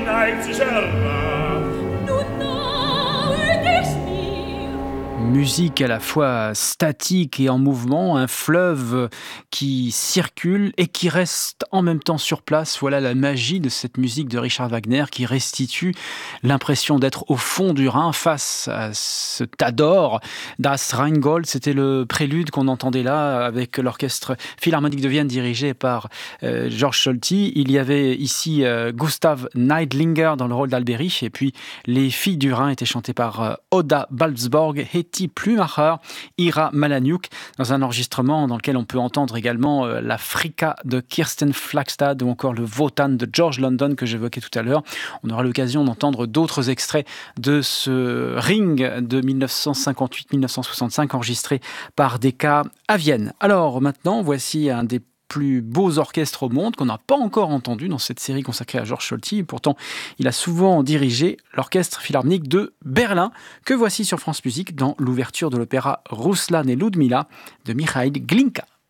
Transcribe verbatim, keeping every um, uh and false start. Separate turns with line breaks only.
neigt sich herab.
Nun nahet es mir.
Musique à la fois statique et en mouvement, un fleuve qui circule et qui reste en même temps sur place. Voilà la magie de cette musique de Richard Wagner qui restitue l'impression d'être au fond du Rhin face à ce tas d'or. Das Rheingold, c'était le prélude qu'on entendait là avec l'orchestre philharmonique de Vienne dirigé par euh, Georges Solti. Il y avait ici euh, Gustav Neidlinger dans le rôle d'Alberich et puis les filles du Rhin étaient chantées par euh, Oda Balzborg, Hetty Plumacher, Ira Malaniuk, dans un enregistrement dans lequel on peut entendre également euh, la Frika de Kirsten Flagstad ou encore le Wotan de George London que j'évoquais tout à l'heure. On aura l'occasion d'entendre d'autres extraits de ce Ring de dix-neuf cent cinquante-huit dix-neuf cent soixante-cinq enregistré par Decca à Vienne. Alors maintenant, voici un des plus beaux orchestres au monde qu'on n'a pas encore entendu dans cette série consacrée à Georges Solti. Pourtant, il a souvent dirigé l'orchestre philharmonique de Berlin, que voici sur France Musique dans l'ouverture de l'opéra Ruslan et Ludmilla de Mikhail Glinka.